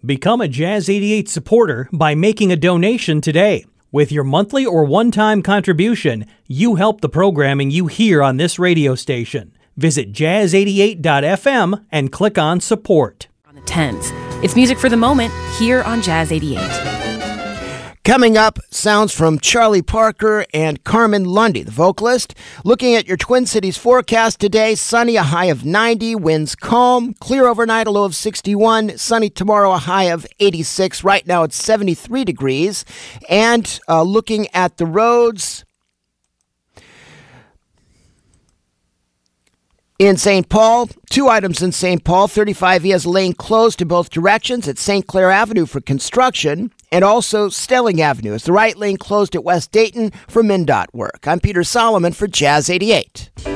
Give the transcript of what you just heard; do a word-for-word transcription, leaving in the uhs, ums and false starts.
Become a Jazz eighty-eight supporter by making a donation today. With your monthly or one-time contribution, you help the programming you hear on this radio station. Visit jazz eighty-eight dot f m and click on support. On the tens. It's music for the moment here on Jazz eighty-eight. Coming up, sounds from Charlie Parker and Carmen Lundy, the vocalist. Looking at your Twin Cities forecast today, sunny, a high of ninety, winds calm, clear overnight, a low of sixty-one, sunny tomorrow, a high of eighty-six. Right now it's seventy-three degrees. And uh, looking at the roads in Saint Paul, two items in Saint Paul. thirty-five E has a lane closed in both directions at Saint Clair Avenue for construction, and also Stelling Avenue is the right lane closed at West Dayton for MnDOT work. I'm Peter Solomon for Jazz eighty-eight.